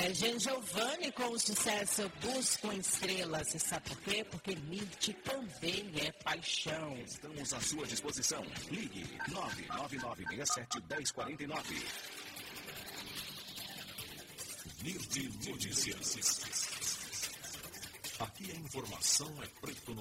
Jean Giovanni com o sucesso Busco em Estrelas. E sabe por quê? Porque Mirth também é paixão. Estamos à sua disposição. Ligue 99967-1049. Mirth Notícias. Aqui a informação é preto no